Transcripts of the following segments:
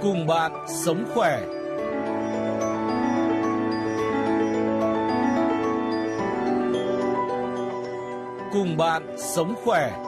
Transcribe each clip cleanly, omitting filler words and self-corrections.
Cùng bạn sống khỏe. Cùng bạn sống khỏe.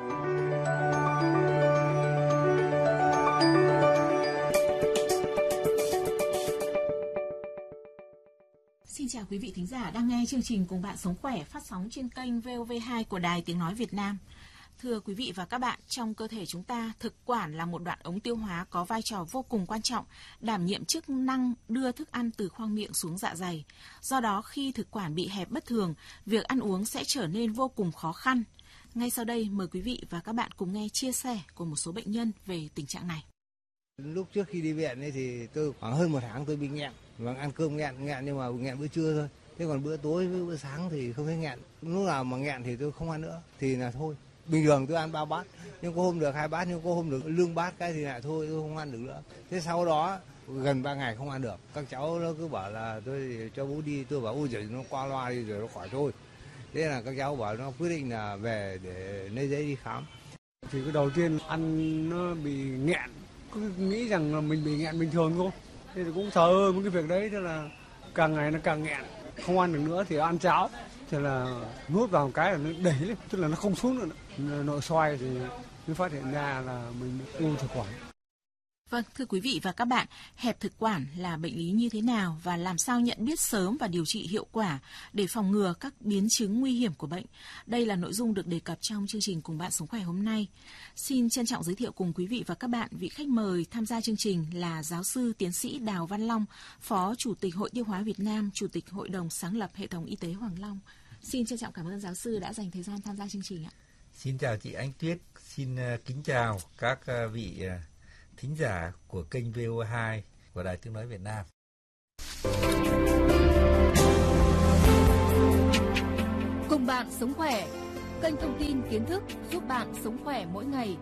Xin chào quý vị thính giả đang nghe chương trình Cùng bạn sống khỏe phát sóng trên kênh VOV2 của Đài Tiếng nói Việt Nam. Thưa quý vị và các bạn, trong cơ thể chúng ta, thực quản là một đoạn ống tiêu hóa có vai trò vô cùng quan trọng, đảm nhiệm chức năng đưa thức ăn từ khoang miệng xuống dạ dày. Do đó, khi thực quản bị hẹp bất thường, việc ăn uống sẽ trở nên vô cùng khó khăn. Ngay sau đây, mời quý vị và các bạn cùng nghe chia sẻ của một số bệnh nhân về tình trạng này. Lúc trước khi đi viện ấy thì tôi khoảng hơn 1 tháng tôi bị nghẹn, và ăn cơm nghẹn nhưng mà nghẹn bữa trưa thôi. Thế còn bữa tối với bữa sáng thì không thấy nghẹn. Lúc nào mà nghẹn thì tôi không ăn nữa, thì là thôi. Bình thường tôi ăn 3 bát, nhưng có hôm được 2 bát, nhưng có hôm được lương bát cái thì lại thôi, tôi không ăn được nữa. Thế sau đó gần 3 ngày không ăn được, các cháu nó cứ bảo là tôi cho bố đi, tôi bảo ôi giời nó qua loa đi rồi nó khỏi thôi. Thế là các cháu bảo nó quyết định là về để lấy giấy đi khám. Thì cái đầu tiên ăn nó bị nghẹn, cứ nghĩ rằng là mình bị nghẹn bình thường thôi. Thế thì cũng thờ ơ với cái việc đấy, thế là càng ngày nó càng nghẹn, không ăn được nữa thì ăn cháo. Thế là nuốt vào một cái là nó đẩy lên, tức là nó không xuống nữa. Nội soi thì mới phát hiện ra là mình bị u thực quản. Vâng, thưa quý vị và các bạn, hẹp thực quản là bệnh lý như thế nào và làm sao nhận biết sớm và điều trị hiệu quả để phòng ngừa các biến chứng nguy hiểm của bệnh? Đây là nội dung được đề cập trong chương trình Cùng bạn sống khỏe hôm nay. Xin trân trọng giới thiệu cùng quý vị và các bạn vị khách mời tham gia chương trình là giáo sư tiến sĩ Đào Văn Long, Phó Chủ tịch Hội Tiêu hóa Việt Nam, Chủ tịch Hội đồng sáng lập Hệ thống Y tế Hoàng Long. Xin trân trọng cảm ơn giáo sư đã dành thời gian tham gia chương trình ạ. Xin chào chị Ánh Tuyết, xin kính chào các vị thính giả của kênh VO2 của Đài Tiếng nói Việt Nam. Cùng bạn sống khỏe, kênh thông tin kiến thức giúp bạn sống khỏe mỗi ngày.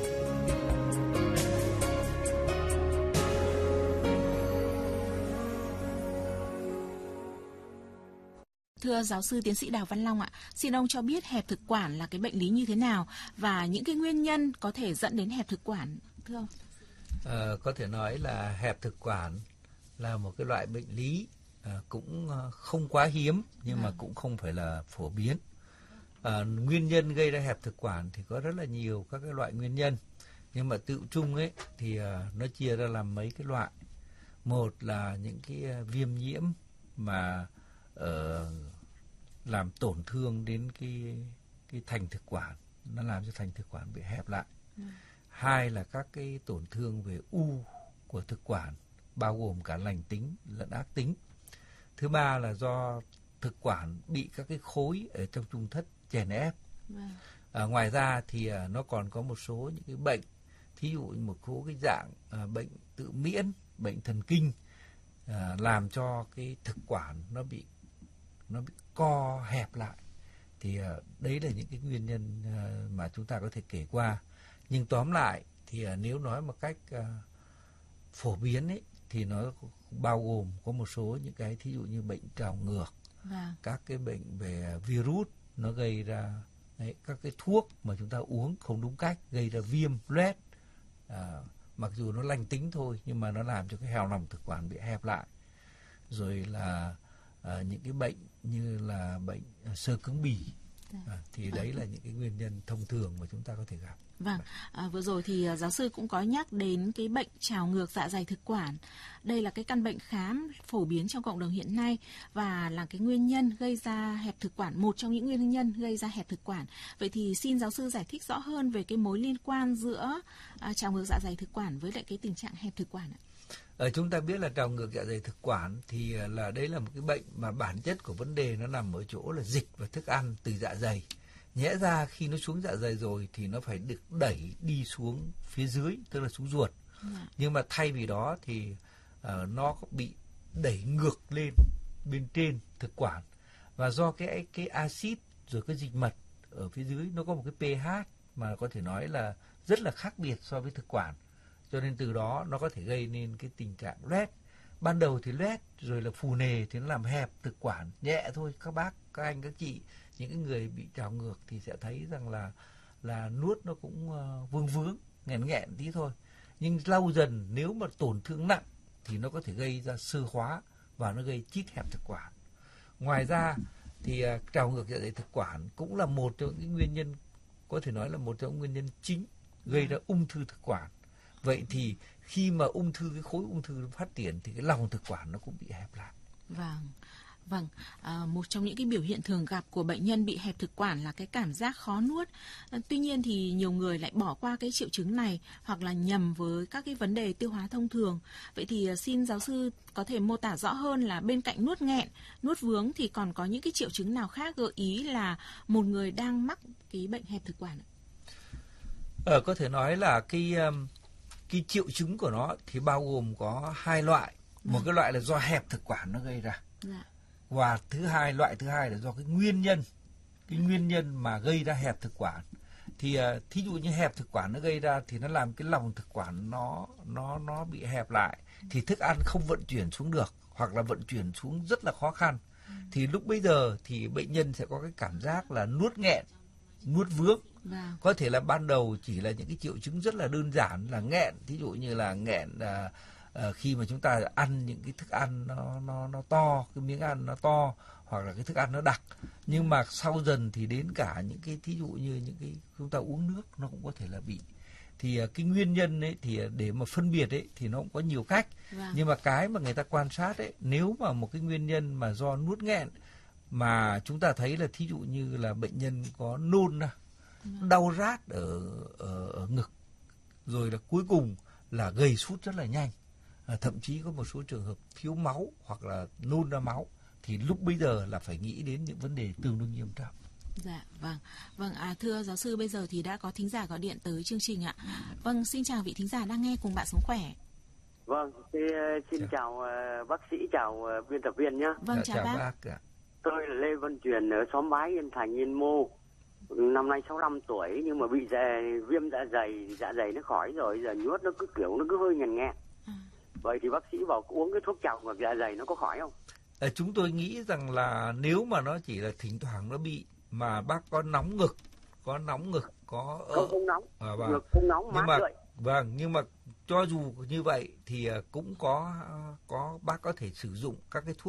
Thưa giáo sư tiến sĩ Đào Văn Long ạ, xin ông cho biết hẹp thực quản là cái bệnh lý như thế nào và những cái nguyên nhân có thể dẫn đến hẹp thực quản, thưa ông? Có thể nói là hẹp thực quản là một cái loại bệnh lý cũng không quá hiếm nhưng mà cũng không phải là phổ biến. Nguyên nhân gây ra hẹp thực quản thì có rất là nhiều các cái loại nguyên nhân, nhưng mà tự chung ấy thì nó chia ra làm mấy cái loại. Một là những cái viêm nhiễm mà làm tổn thương đến cái thành thực quản, nó làm cho thành thực quản bị hẹp lại. Hai là các cái tổn thương về u của thực quản, bao gồm cả lành tính lẫn ác tính. Thứ ba là do thực quản bị các cái khối ở trong trung thất chèn ép. Ngoài ra thì nó còn có một số những cái bệnh, thí dụ một số cái dạng bệnh tự miễn, bệnh thần kinh, làm cho cái thực quản nó bị co hẹp lại. Thì đấy là những cái nguyên nhân mà chúng ta có thể kể qua. Nhưng tóm lại thì nếu nói một cách phổ biến ấy, thì nó bao gồm có một số những cái thí dụ như bệnh trào ngược, các cái bệnh về virus nó gây ra, đấy, các cái thuốc mà chúng ta uống không đúng cách gây ra viêm loét, mặc dù nó lành tính thôi nhưng mà nó làm cho cái hào lòng thực quản bị hẹp lại. Rồi là những cái bệnh như là bệnh xơ cứng bì, thì đấy là những cái nguyên nhân thông thường mà chúng ta có thể gặp. Vâng, vừa rồi thì giáo sư cũng có nhắc đến cái bệnh trào ngược dạ dày thực quản. Đây là cái căn bệnh khá phổ biến trong cộng đồng hiện nay và là cái nguyên nhân gây ra hẹp thực quản, một trong những nguyên nhân gây ra hẹp thực quản. Vậy thì xin giáo sư giải thích rõ hơn về cái mối liên quan giữa trào ngược dạ dày thực quản với lại cái tình trạng hẹp thực quản ạ. Chúng ta biết là trào ngược dạ dày thực quản thì là đấy là một cái bệnh mà bản chất của vấn đề nó nằm ở chỗ là dịch và thức ăn từ dạ dày. Nhẽ ra khi nó xuống dạ dày rồi thì nó phải được đẩy đi xuống phía dưới, tức là xuống ruột. Nhưng mà thay vì đó thì nó bị đẩy ngược lên bên trên thực quản. Và do cái axit rồi cái dịch mật ở phía dưới nó có một cái pH mà có thể nói là rất là khác biệt so với thực quản. Cho nên từ đó nó có thể gây nên cái tình trạng loét. Ban đầu thì loét rồi là phù nề thì nó làm hẹp thực quản nhẹ thôi. Các bác, các anh, các chị, những cái người bị trào ngược thì sẽ thấy rằng là nuốt nó cũng vương vướng, nghẹn tí thôi. Nhưng lâu dần nếu mà tổn thương nặng thì nó có thể gây ra xơ hóa và nó gây chít hẹp thực quản. Ngoài ra thì trào ngược dạ dày thực quản cũng là một trong những nguyên nhân, có thể nói là một trong những nguyên nhân chính gây ra ung thư thực quản. Vậy thì khi mà cái khối ung thư phát triển thì cái lòng thực quản nó cũng bị hẹp lại. Vâng, một trong những cái biểu hiện thường gặp của bệnh nhân bị hẹp thực quản là cái cảm giác khó nuốt. Tuy nhiên thì nhiều người lại bỏ qua cái triệu chứng này hoặc là nhầm với các cái vấn đề tiêu hóa thông thường. Vậy thì xin giáo sư có thể mô tả rõ hơn là bên cạnh nuốt nghẹn, nuốt vướng thì còn có những cái triệu chứng nào khác gợi ý là một người đang mắc cái bệnh hẹp thực quản? Có thể nói là cái triệu chứng của nó thì bao gồm có hai loại. Một cái loại là do hẹp thực quản nó gây ra. Và loại thứ hai là do cái nguyên nhân mà gây ra hẹp thực quản. Thì thí dụ như hẹp thực quản nó gây ra thì nó làm cái lòng thực quản nó bị hẹp lại, thì thức ăn không vận chuyển xuống được hoặc là vận chuyển xuống rất là khó khăn. Thì lúc bây giờ thì bệnh nhân sẽ có cái cảm giác là nuốt nghẹn, nuốt vướng. Có thể là ban đầu chỉ là những cái triệu chứng rất là đơn giản là nghẹn, thí dụ như là nghẹn khi mà chúng ta ăn những cái thức ăn nó to, cái miếng ăn nó to, hoặc là cái thức ăn nó đặc. Nhưng mà sau dần thì đến cả những cái thí dụ như những cái chúng ta uống nước nó cũng có thể là bị. Thì cái nguyên nhân ấy thì để mà phân biệt ấy thì nó cũng có nhiều cách. Nhưng mà cái mà người ta quan sát ấy, nếu mà một cái nguyên nhân mà do nuốt nghẹn mà chúng ta thấy là thí dụ như là bệnh nhân có nôn ra, đau rát ở ngực, rồi là cuối cùng là gầy sút rất là nhanh, thậm chí có một số trường hợp thiếu máu hoặc là nôn ra máu, thì lúc bây giờ là phải nghĩ đến những vấn đề tương đối nghiêm trọng. Dạ, vâng. Thưa giáo sư, bây giờ thì đã có thính giả gọi điện tới chương trình ạ. Vâng, xin chào vị thính giả đang nghe Cùng Bạn Sống Khỏe. Vâng, xin chào bác sĩ, chào biên tập viên nhé. Vâng, chào bác. Tôi là Lê Văn Truyền ở xóm Bái, Yên Thành, Yên Mô. Năm nay 65 tuổi nhưng mà bị viêm dạ dày nó khỏi rồi, giờ nuốt nó cứ hơi nghẹn nghẹn. Vậy thì bác sĩ bảo uống cái thuốc trào ngược dạ dày nó có khỏi không? Chúng tôi nghĩ rằng là nếu mà nó chỉ là thỉnh thoảng nó bị, mà bác có nóng ngực, có không nóng, ngực không nóng, mát rượi. Nhưng mà cho dù như vậy thì cũng có bác có thể sử dụng các cái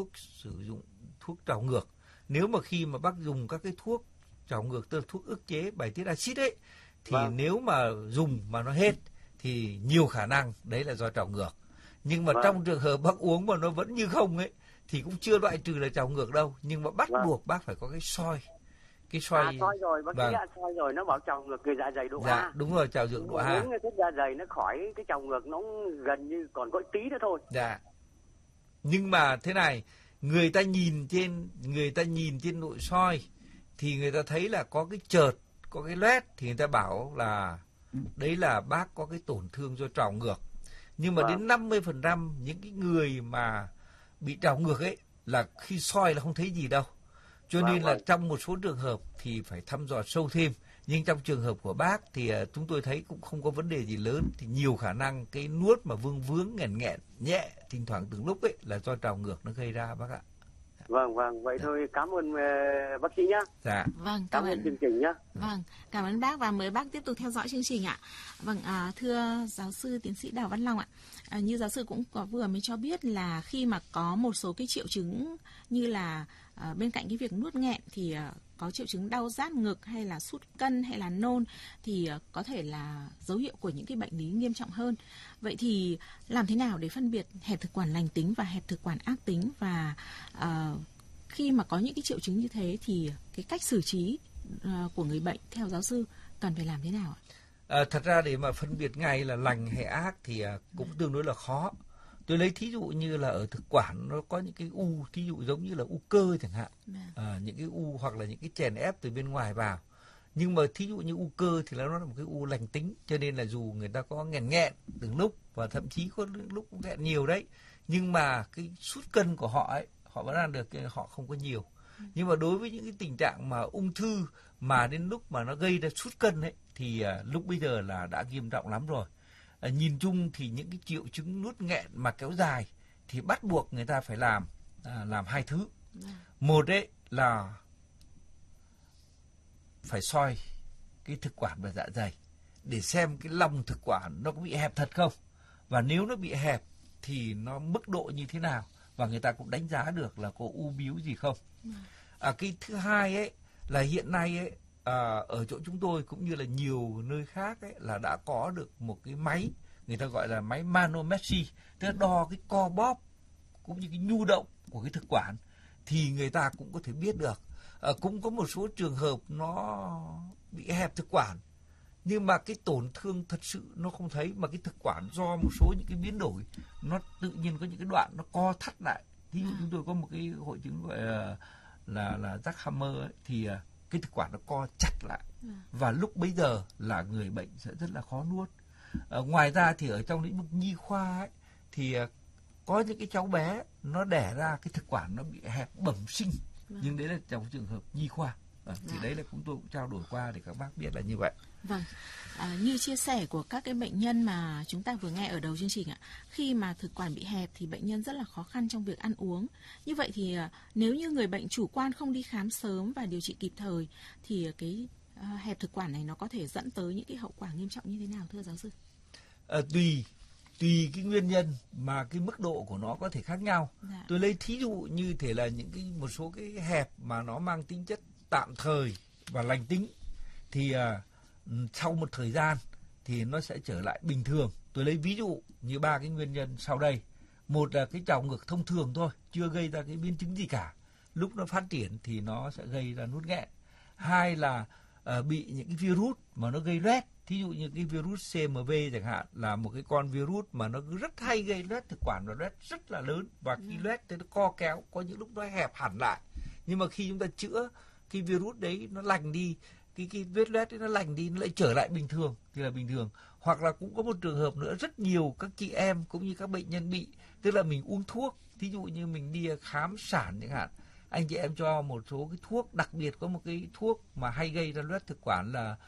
thuốc trào ngược. Nếu mà khi mà bác dùng các cái thuốc trào ngược, tức là thuốc ức chế bài tiết axit ấy, thì nếu mà dùng mà nó hết thì nhiều khả năng đấy là do trào ngược. Nhưng mà trong trường hợp bác uống mà nó vẫn như không ấy thì cũng chưa loại trừ là trào ngược đâu, nhưng mà bắt buộc bác phải có cái soi. Soi rồi, bác sĩ đã soi rồi, nó bảo trào ngược cái dạ dày độ A. Dạ, đúng rồi, trào ngược độ A. Uống cái thuốc dạ dày nó khỏi, cái trào ngược nó gần như còn có tí nữa thôi. Dạ. Nhưng mà thế này, người ta nhìn trên nội soi thì người ta thấy là có cái chợt, có cái loét, thì người ta bảo là đấy là bác có cái tổn thương do trào ngược. Nhưng mà đến 50% những cái người mà bị trào ngược ấy là khi soi là không thấy gì đâu. Cho nên là trong một số trường hợp thì phải thăm dò sâu thêm. Nhưng trong trường hợp của bác thì chúng tôi thấy cũng không có vấn đề gì lớn. Thì nhiều khả năng cái nuốt mà vướng nghẹn nhẹ thỉnh thoảng từng lúc ấy là do trào ngược nó gây ra bác ạ. Vâng, vậy thôi, cảm ơn bác sĩ nhé. Dạ. Vâng, cảm ơn chương trình nhé. Vâng, cảm ơn bác và mời bác tiếp tục theo dõi chương trình ạ. Vâng, thưa giáo sư tiến sĩ Đào Văn Long ạ, như giáo sư cũng vừa mới cho biết là khi mà có một số cái triệu chứng như là bên cạnh cái việc nuốt nghẹn thì có triệu chứng đau rát ngực hay là sút cân hay là nôn thì có thể là dấu hiệu của những cái bệnh lý nghiêm trọng hơn. Vậy thì làm thế nào để phân biệt hẹp thực quản lành tính và hẹp thực quản ác tính, và khi mà có những cái triệu chứng như thế thì cái cách xử trí của người bệnh theo giáo sư cần phải làm thế nào ạ? Thật ra để mà phân biệt ngay là lành hay ác thì cũng tương đối là khó. Tôi lấy thí dụ như là ở thực quản nó có những cái u, thí dụ giống như là u cơ chẳng hạn, những cái u hoặc là những cái chèn ép từ bên ngoài vào. Nhưng mà thí dụ như u cơ thì nó là một cái u lành tính, cho nên là dù người ta có nghẹn từng lúc và thậm chí có lúc cũng nghẹn nhiều đấy, nhưng mà cái sút cân của họ ấy, họ vẫn ăn được, họ không có nhiều. Nhưng mà đối với những cái tình trạng mà ung thư mà đến lúc mà nó gây ra sút cân ấy thì lúc bây giờ là đã nghiêm trọng lắm rồi. Nhìn chung thì những cái triệu chứng nuốt nghẹn mà kéo dài thì bắt buộc người ta phải làm hai thứ. Một ấy là phải soi cái thực quản và dạ dày để xem cái lòng thực quản nó có bị hẹp thật không, và nếu nó bị hẹp thì nó mức độ như thế nào, và người ta cũng đánh giá được là có u bướu gì không. Cái thứ hai ấy là hiện nay ấy, ở chỗ chúng tôi cũng như là nhiều nơi khác ấy, là đã có được một cái máy người ta gọi là máy manometry, tức là đo cái co bóp cũng như cái nhu động của cái thực quản, thì người ta cũng có thể biết được. Cũng có một số trường hợp nó bị hẹp thực quản nhưng mà cái tổn thương thật sự nó không thấy, mà cái thực quản do một số những cái biến đổi nó tự nhiên có những cái đoạn nó co thắt lại. Ví dụ chúng tôi có một cái hội chứng gọi là Jack-Hammer ấy, thì cái thực quản nó co chặt lại, và lúc bấy giờ là người bệnh sẽ rất là khó nuốt. Ngoài ra thì ở trong lĩnh vực nhi khoa ấy, thì có những cái cháu bé nó đẻ ra cái thực quản nó bị hẹp bẩm sinh, nhưng đấy là trong trường hợp nhi khoa. Thì đấy là chúng tôi cũng trao đổi qua để các bác biết là như vậy. Vâng, như chia sẻ của các cái bệnh nhân mà chúng ta vừa nghe ở đầu chương trình ạ, khi mà thực quản bị hẹp thì bệnh nhân rất là khó khăn trong việc ăn uống. Như vậy thì nếu như người bệnh chủ quan không đi khám sớm và điều trị kịp thời thì cái hẹp thực quản này nó có thể dẫn tới những cái hậu quả nghiêm trọng như thế nào thưa giáo sư? Tùy cái nguyên nhân mà cái mức độ của nó có thể khác nhau. Tôi lấy thí dụ như thể là một số cái hẹp mà nó mang tính chất tạm thời và lành tính thì sau một thời gian thì nó sẽ trở lại bình thường. Tôi lấy ví dụ như 3 cái nguyên nhân sau đây. Một là cái trào ngược thông thường thôi, chưa gây ra cái biến chứng gì cả. Lúc nó phát triển thì nó sẽ gây ra nuốt nghẹn. Hai là bị những cái virus mà nó gây loét. Thí dụ như cái virus CMV chẳng hạn, là một cái con virus mà nó rất hay gây loét thực quản, và loét rất là lớn, và khi loét thì nó co kéo, có những lúc nó hẹp hẳn lại. Nhưng mà khi chúng ta chữa cái virus đấy nó lành đi, cái vết loét ấy nó lành đi, nó lại trở lại bình thường thì là bình thường. Hoặc là cũng có một trường hợp nữa, rất nhiều các chị em cũng như các bệnh nhân bị, tức là mình uống thuốc, thí dụ như mình đi khám sản chẳng hạn, anh chị em cho một số cái thuốc, đặc biệt có một cái thuốc mà hay gây ra loét thực quản là